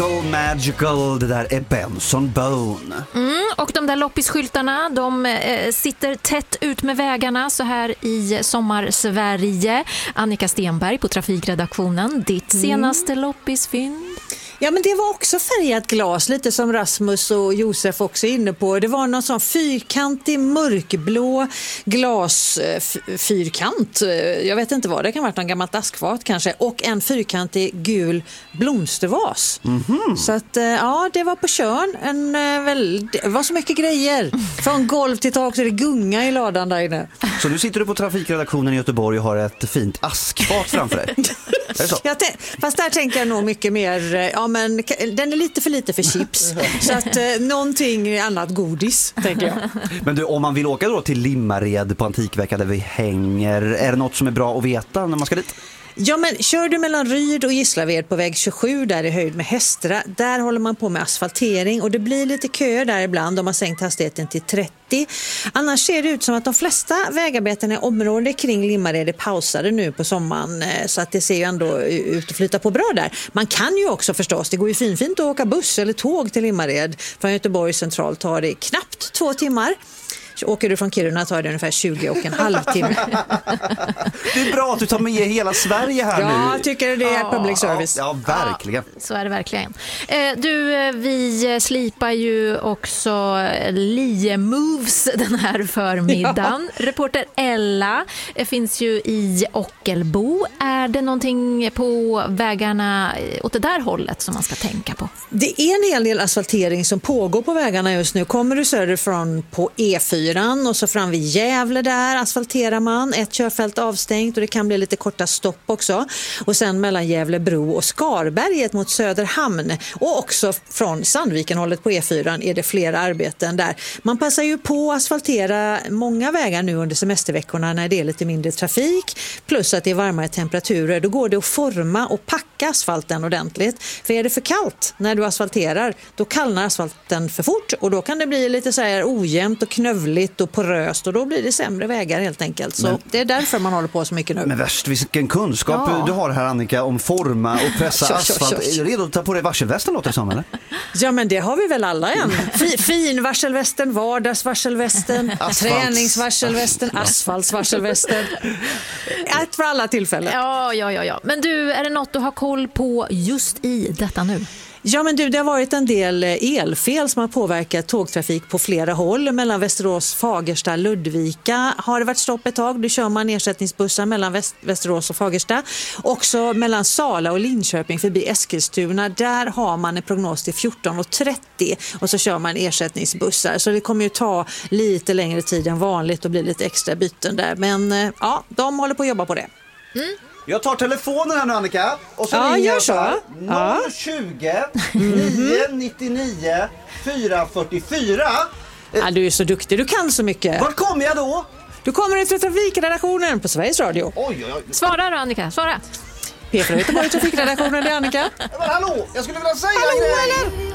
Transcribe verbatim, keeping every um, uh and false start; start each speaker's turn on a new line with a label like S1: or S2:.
S1: Magical, det där är Benson Bone.
S2: Mm, och de där loppisskyltarna, de eh, sitter tätt ut med vägarna så här i Sommarsverige. Annika Stenberg på trafikredaktionen, ditt senaste mm. loppisfynd.
S3: Ja, men det var också färgat glas, lite som Rasmus och Josef också är inne på. Det var någon sån fyrkantig mörkblå glasfyrkant. Jag vet inte vad, det kan vara någon gammalt askfat kanske. Och en fyrkantig gul blomstervas. Mm-hmm. Så att, ja, det var på Tjörn. En, väl, det var så mycket grejer. Från golv till tak så är det gunga i ladan där inne.
S1: Så nu sitter du på trafikredaktionen i Göteborg och har ett fint askfat framför dig. Är det så?
S3: Jag t- fast där tänker jag nog mycket mer, ja men den är lite för lite för chips. Så att eh, någonting annat godis, tänker jag.
S1: Men du, om man vill åka då till Limmared på Antikveckan där vi hänger, är det något som är bra att veta när man ska dit?
S3: Ja, men kör du mellan Ryd och Gislaved på väg tjugosju där i höjd med Hästra, där håller man på med asfaltering och det blir lite kö där ibland om man sänkt hastigheten till trettio. Annars ser det ut som att de flesta vägarbeten i området kring Limmared är pausade nu på sommaren, så att det ser ju ändå ut att flyta på bra där. Man kan ju också förstås, det går ju finfint att åka buss eller tåg till Limmared. Från Göteborg central tar det knappt två timmar. Åker du från Kiruna tar det ungefär tjugo och en halv timme.
S1: Det är bra att du tar med hela Sverige här
S3: ja,
S1: nu.
S3: Ja, jag tycker det är ja, public service.
S1: Ja, ja verkligen.
S2: Ja, så är det verkligen. Eh, du, vi slipar ju också Lie-moves den här förmiddagen. Ja. Reporter Ella finns ju i Ockelbo. Är det någonting på vägarna åt det där hållet som man ska tänka på?
S3: Det är en hel del asfaltering som pågår på vägarna just nu. Kommer du söderifrån på E fyra och så fram vid Gävle där asfalterar man. Ett körfält avstängt och det kan bli lite korta stopp också. Och sen mellan Gävlebro och Skarberget mot Söderhamn. Och också från Sandvikenhållet på E fyra är det flera arbeten där. Man passar ju på att asfaltera många vägar nu under semesterveckorna när det är lite mindre trafik. Plus att det är varmare temperaturer. Då går det att forma och packa asfalten ordentligt. För är det för kallt när du asfalterar, då kallnar asfalten för fort. Och då kan det bli lite så här ojämnt och knövligt och poröst och då blir det sämre vägar helt enkelt. Så men, det är därför man håller på så mycket nu.
S1: Men värst, vilken kunskap ja. du har här Annika om forma och pressa tjosh, asfalt. Tjosh. Är du redo att ta på dig varselvästen låter det som, eller?
S2: Ja, ja, ja, ja. Men du, är det något du har koll på just i detta nu?
S3: Ja, men du, det har varit en del elfel som har påverkat tågtrafik på flera håll. Mellan Västerås, Fagersta, Ludvika har det varit stopp ett tag. Då kör man ersättningsbussar mellan Väst- Västerås och Fagersta. Också mellan Sala och Linköping förbi Eskilstuna. Där har man en prognos till fjorton och trettio och så kör man ersättningsbussar. Så det kommer ju ta lite längre tid än vanligt och bli lite extra byten där. Men ja, de håller på att jobba på det.
S2: Mm.
S1: Jag tar telefonen här nu, Annika. Och så
S3: ja,
S1: ringer
S3: gör
S1: jag
S3: så.
S1: noll tjugo, nio nittionio, fyra fyrtiofyra.
S3: Ja, du är så duktig, du kan så mycket.
S1: Var kommer jag då?
S3: Du kommer ut från trafikredaktionen på Sveriges Radio.
S1: Oj, oj, oj.
S2: Svara då, Annika, svara.
S3: P fyra Göteborg trafikredaktionen, det är Annika.
S1: Men hallå, jag skulle vilja säga...
S3: Hallå, eller?